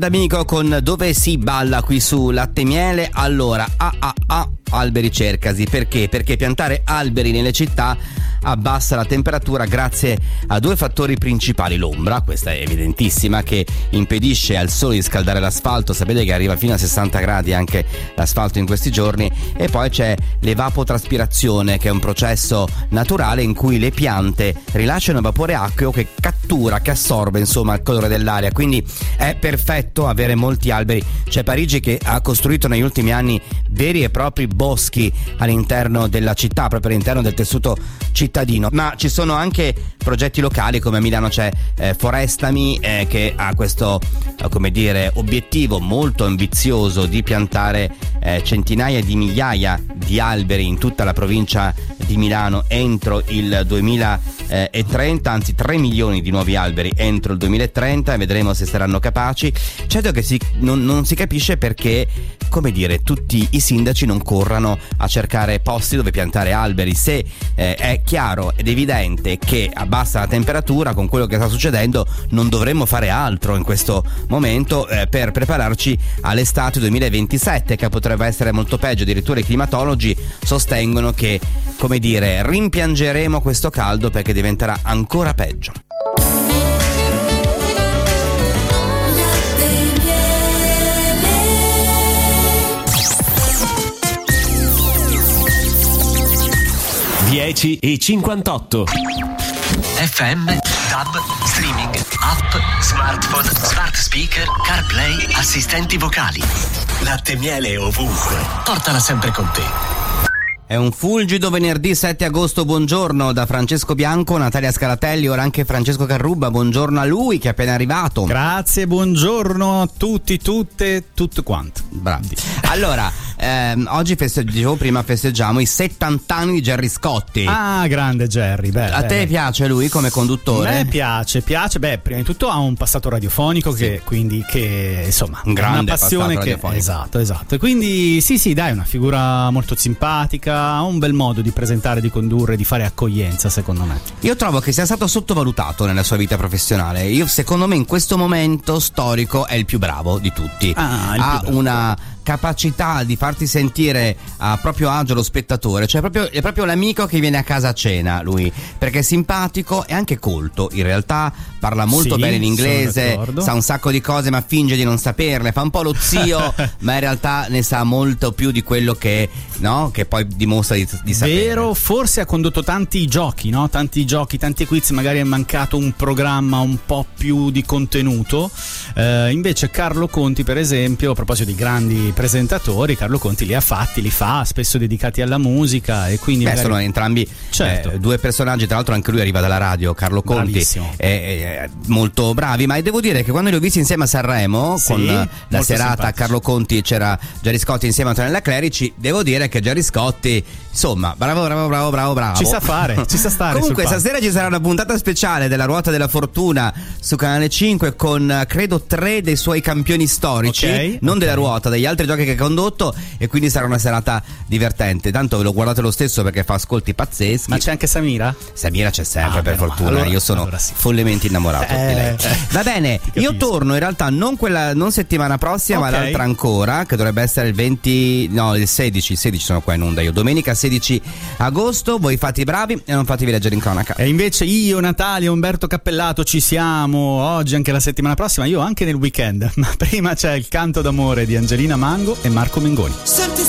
D'amico con Dove si balla qui su Latte Miele. Allora, alberi cercasi. Perché? Perché piantare alberi nelle città abbassa la temperatura grazie a due fattori principali. L'ombra, questa è evidentissima, che impedisce al sole di scaldare l'asfalto, sapete che arriva fino a 60 gradi anche l'asfalto in questi giorni, e poi c'è l'evapotraspirazione, che è un processo naturale in cui le piante rilasciano vapore acqueo che cattura, che assorbe insomma il colore dell'aria, quindi è perfetto avere molti alberi. C'è Parigi che ha costruito negli ultimi anni veri e propri boschi all'interno della città, proprio all'interno del tessuto cittadino, ma ci sono anche progetti locali, come a Milano c'è Forestami che ha questo obiettivo molto ambizioso di piantare centinaia di migliaia di alberi in tutta la provincia di Milano entro il 2030, anzi 3 milioni di nuovi alberi entro il 2030, e vedremo se saranno capaci. Certo che non si capisce perché tutti i sindaci non corrano a cercare posti dove piantare alberi, se è chiaro ed evidente che abbassa la temperatura. Con quello che sta succedendo non dovremmo fare altro in questo momento per prepararci all'estate 2027, che potrebbe essere molto peggio. Addirittura i climatologi sostengono che rimpiangeremo questo caldo perché diventerà ancora peggio. Dieci e 58. FM, DAB, streaming, app, smartphone, smart speaker, CarPlay, assistenti vocali. Latte Miele ovunque. Portala sempre con te. È un fulgido venerdì 7 agosto, buongiorno da Francesco Bianco, Natalia Scalatelli, ora anche Francesco Carrubba, buongiorno a lui che è appena arrivato. Grazie, buongiorno a tutti, tutte, tutto quanto. Bravi. Allora, oggi festeggiamo i 70 anni di Gerry Scotti. Ah, grande Gerry, bello. A te piace lui come conduttore? A me piace. Beh, prima di tutto ha un passato radiofonico, sì, che insomma, un grande una passione radiofonico. Esatto. E quindi sì, dai, una figura molto simpatica, ha un bel modo di presentare, di condurre, di fare accoglienza, secondo me. Io trovo che sia stato sottovalutato nella sua vita professionale. Secondo me in questo momento storico è il più bravo di tutti. Ha una capacità di farti sentire a proprio agio lo spettatore, cioè è proprio l'amico che viene a casa a cena lui, perché è simpatico e anche colto, in realtà parla molto bene l'inglese, sa un sacco di cose ma finge di non saperle, fa un po' lo zio ma in realtà ne sa molto più di quello che poi dimostra di sapere. Vero, forse ha condotto tanti giochi, tanti quiz, magari è mancato un programma un po' più di contenuto, invece Carlo Conti, per esempio, a proposito di grandi presentatori, Carlo Conti li fa spesso dedicati alla musica, e quindi sono entrambi due personaggi, tra l'altro anche lui arriva dalla radio, Carlo Conti, molto bravi, ma devo dire che quando li ho visti insieme a Sanremo, con la serata simpatici. Carlo Conti, c'era Gerry Scotti insieme a Antonella Clerici, devo dire che Gerry Scotti, insomma, bravo. Ci sa fare, ci sa stare. Comunque stasera ci sarà una puntata speciale della Ruota della Fortuna su Canale 5 con credo 3 dei suoi campioni storici, non della ruota, degli altri giochi che ha condotto, e quindi sarà una serata divertente. Tanto ve lo guardate lo stesso perché fa ascolti pazzeschi. Ma c'è anche Samira? Samira c'è sempre, per fortuna. Allora, io sono follemente innamorato di lei. Va bene, io torno in realtà non settimana prossima, ma l'altra ancora, che dovrebbe essere il 16 sono qua in onda io, domenica 16 agosto. Voi fate i bravi e non fatevi leggere in cronaca. E invece io, Natalia, Umberto Cappellato ci siamo oggi, anche la settimana prossima, io anche nel weekend, ma prima c'è il canto d'amore di Angelina Mango e Marco Mengoni. Senti